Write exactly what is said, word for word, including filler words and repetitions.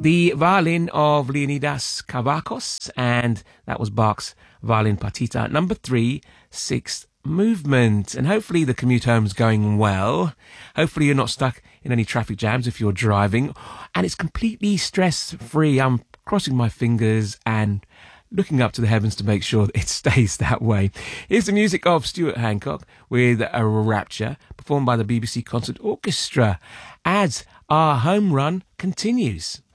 The violin of Leonidas Kavakos, and that was Bach's Violin Partita number three, sixth movement. And hopefully the commute home's going well. Hopefully you're not stuck in any traffic jams if you're driving, and it's completely stress-free. I'm crossing my fingers and looking up to the heavens to make sure that it stays that way. Here's the music of Stuart Hancock with a Rapture, performed by the B B C Concert Orchestra, as our home run continues.